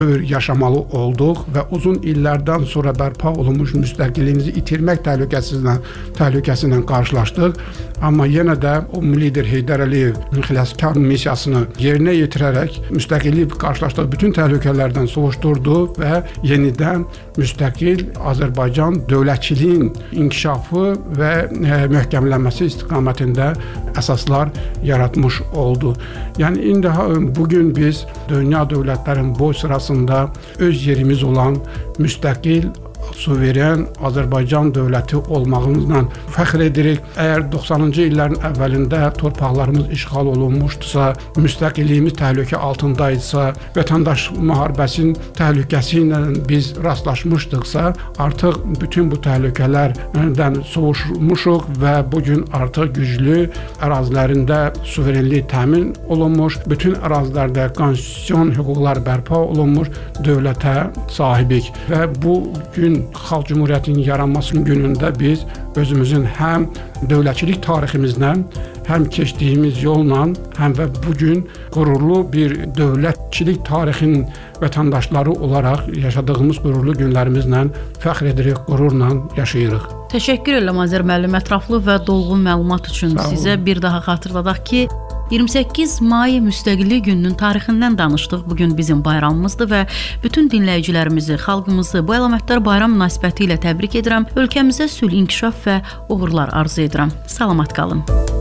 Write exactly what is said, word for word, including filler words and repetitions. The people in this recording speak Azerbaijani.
yaşamalı olduq və uzun illərdən sonra bərpa olunmuş müstəqilliyimizi itirmək təhlükəsindən, təhlükəsindən qarşılaşdıq. Amma yenə də o lider Heydər Əliyev xilaskar missiyasını yerinə yetirərək müstəqillik qarşılaşdığı bütün təhlükələrdən sovuşdurdu və yenidən müstəqil Azərbaycan dövlətçiliyin inkişafı və möhkəmlənməsi istiqamətində əsaslar yaratmış oldu. Yəni indi bugün biz dünya dövlətlərin boy sırasında öz yerimiz olan müstəqil, suveren Azərbaycan dövləti olmağımızla fəxr edirik. Əgər doxsanıncı illərin əvvəlində torpaqlarımız işğal olunmuşdusa, müstəqilliyimiz təhlükə altındaydısa, vətəndaş müharibəsinin təhlükəsi ilə biz rastlaşmışdıqsa, artıq bütün bu təhlükələrdən sovuşmuşuq və bugün artıq güclü ərazilərində suverenlik təmin olunmuş, bütün ərazilərdə konstitusion hüquqlar bərpa olunmuş dövlətə sahibik və bu gün Xalq Cümhuriyyətinin yaranmasının günündə biz özümüzün həm dövlətçilik tariximizdən, həm keçdiyimiz yolla, həm və bugün qürurlu bir dövlətçilik tarixinin vətəndaşları olaraq yaşadığımız qürurlu günlərimizlə fəxr edirik, qürurla yaşayırıq. Təşəkkür edirəm Azər müəllim, ətraflı və dolğun məlumat üçün. Sizə bir daha xatırladaq ki, iyirmi səkkiz may Müstəqillik gününün tarixindən danışdıq. Bugün bizim bayramımızdır və bütün dinləyicilərimizi, xalqımızı bu əlamətdar bayram münasibəti ilə təbrik edirəm. Ölkəmizə sülh, inkişaf və uğurlar arzu edirəm. Salamat qalın.